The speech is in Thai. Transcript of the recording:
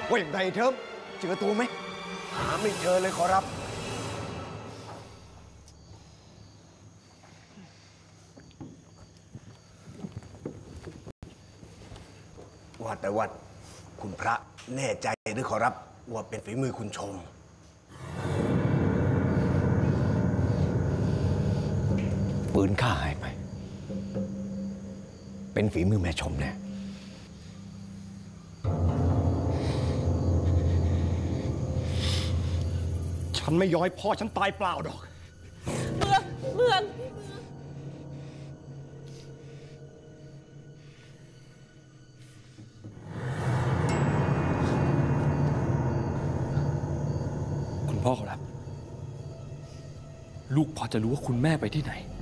ว่าอย่างไรเทิมเจอตัวไหมหาไม่เจอเลยขอรับว่าแต่ว่าคุณพระแน่ใจหรือขอรับว่าเป็นฝีมือคุณชมปืนข้าหายไปเป็นฝีมือแม่ชมแน่ฉันไม่ย้อยพ่อฉันตายเปล่าดอกเมืองคุณพ่อครับลูกพอจะรู้ว่าคุณแม่ไปที่ไหน